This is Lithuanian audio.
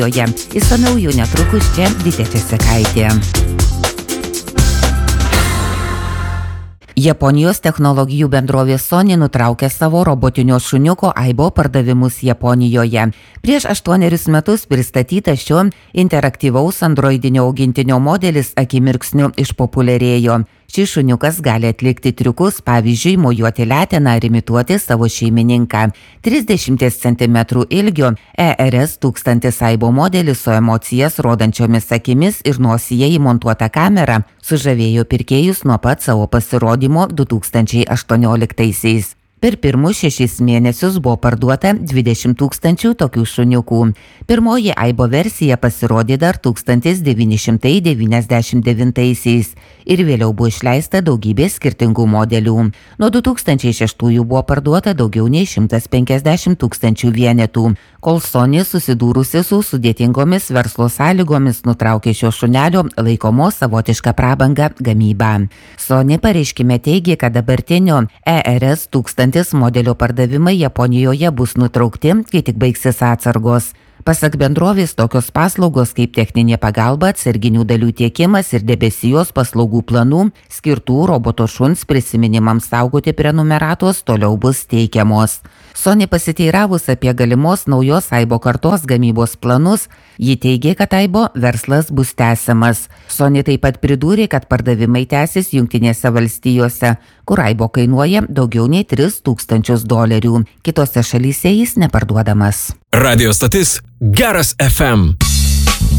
Išsamiau jau netrukus čia Vytė Česekaitė. Japonijos technologijų bendrovė Sony nutraukė savo robotinio šuniuko Aibo pardavimus Japonijoje. Prieš 8 metus pristatytas šio interaktyvaus androidinio augintinio modelis akimirksniu išpopuliarėjo. Šis šuniukas gali atlikti triukus, pavyzdžiui, mojuoti leteną ar imituoti savo šeimininką. 30 cm ilgio ERS 1000 Aibo modelis su emocijas rodančiomis akimis ir nosyje įmontuota kamera sužavėjo pirkėjus nuo pat savo pasirodymo 2018-aisiais. Per pirmus 6 mėnesius buvo parduota 20 000 tokių šuniukų. Pirmoji Aibo versija pasirodė dar 1999-aisiais ir vėliau buvo išleista daugybė skirtingų modelių. Nuo 2006 buvo parduota daugiau nei 150 000 vienetų, kol Sony susidūrusi su sudėtingomis verslo sąlygomis nutraukė šio šunelio laikomos savotišką prabangą gamybą. Sony pareiškime teigė, kad dabartinio ERS 1000 modelio pardavimai Japonijoje bus nutraukti, kai tik baigsis atsargos. Pasak bendrovės, tokios paslaugos kaip techninė pagalba, atsarginių dalių tiekimas ir debesijos paslaugų planų skirtų roboto šuns prisiminimams saugoti prenumeratos toliau bus teikiamos. Sony pasiteiravus apie galimos naujos Aibo kartos gamybos planus, ji teigė, kad Aibo verslas bus tęsiamas. Sony taip pat pridūrė, kad pardavimai tęsis Jungtinėse valstijose, kur Aibo kainuoja daugiau nei $3000. Kitose šalyse jis neparduodamas. Radio stotis Geras FM.